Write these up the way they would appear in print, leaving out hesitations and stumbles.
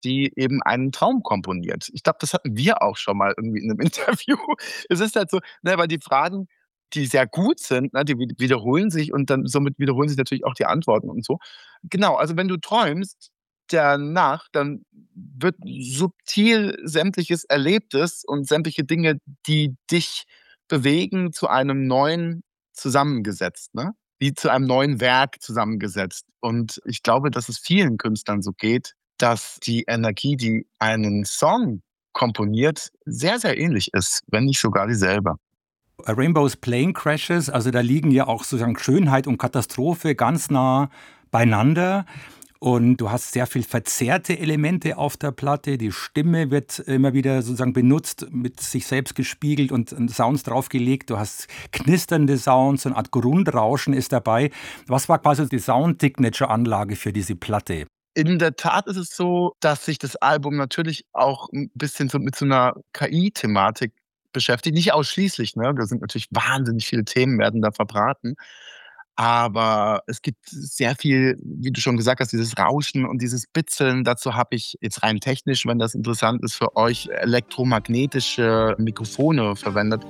die eben einen Traum komponiert. Ich glaube, das hatten wir auch schon mal irgendwie in einem Interview. Es ist halt so, ne, weil die Fragen, die sehr gut sind, ne, die wiederholen sich und dann somit wiederholen sich natürlich auch die Antworten und so. Genau, also wenn du träumst danach, dann wird subtil sämtliches Erlebtes und sämtliche Dinge, die dich bewegen, zu einem neuen zusammengesetzt, ne? Wie zu einem neuen Werk zusammengesetzt. Und ich glaube, dass es vielen Künstlern so geht, dass die Energie, die einen Song komponiert, sehr, sehr ähnlich ist, wenn nicht sogar dieselbe. Rainbow's Plane Crashes, also da liegen ja auch sozusagen Schönheit und Katastrophe ganz nah beieinander. Und du hast sehr viel verzerrte Elemente auf der Platte. Die Stimme wird immer wieder sozusagen benutzt, mit sich selbst gespiegelt und Sounds draufgelegt. Du hast knisternde Sounds, so eine Art Grundrauschen ist dabei. Was war quasi die Sound-Signature-Anlage für diese Platte? In der Tat ist es so, dass sich das Album natürlich auch 'n bisschen so mit so 'ner KI-Thematik beschäftigt. Nicht ausschließlich, ne? Da sind natürlich wahnsinnig viele Themen werden da verbraten. Aber es gibt sehr viel, wie du schon gesagt hast, dieses Rauschen und dieses Bitzeln. Dazu habe ich jetzt rein technisch, wenn das interessant ist für euch, elektromagnetische Mikrofone verwendet.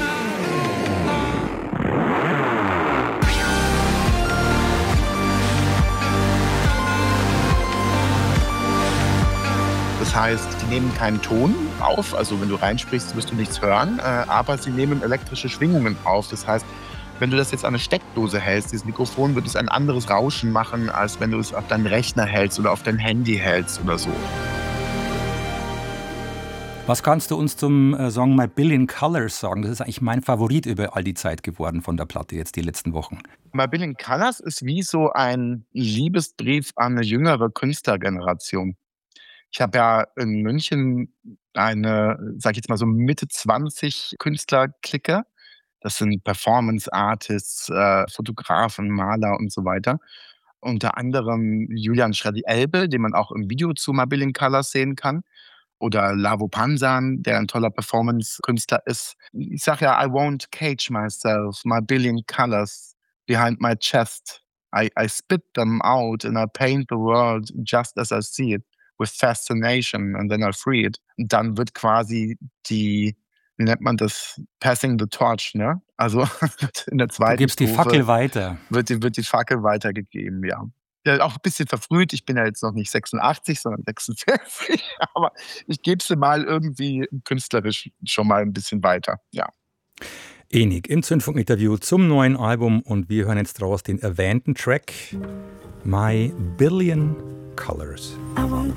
Das heißt, die nehmen keinen Ton auf, also wenn du reinsprichst, wirst du nichts hören, aber sie nehmen elektrische Schwingungen auf. Das heißt, wenn du das jetzt an 'ne Steckdose hältst, dieses Mikrofon, wird es ein anderes Rauschen machen, als wenn du es auf deinen Rechner hältst oder auf dein Handy hältst oder so. Was kannst du uns zum Song My Billion Colors sagen? Das ist eigentlich mein Favorit über all die Zeit geworden von der Platte jetzt die letzten Wochen. My Billion Colors ist wie so ein Liebesbrief an 'ne jüngere Künstlergeneration. Ich habe ja in München eine, sage ich jetzt mal so Mitte 20 Künstlerclique. Das sind Performance Artists, Fotografen, Maler und so weiter. Unter anderem Julian Schreddy-Elbe, den man auch im Video zu My Billion Colors sehen kann. Oder Lavo Pansan, der ein toller Performance-Künstler ist. Ich sage ja: „I won't cage myself, my billion colors behind my chest. I spit them out and I paint the world just as I see it with fascination and then I free it." Und dann wird quasi die, wie nennt man das, passing the torch, ne? Also wird in der Du zweiten gibst die Strophe Fackel weiter. wird die Fackel weitergegeben, ja. Ja, auch 'n bisschen verfrüht. Ich bin ja jetzt noch nicht 86, sondern 46, aber ich gebe sie mal irgendwie künstlerisch schon mal 'n bisschen weiter, ja. Enig im Zündfunk-Interview zum neuen Album und wir hören jetzt draus den erwähnten Track My Billion Colors.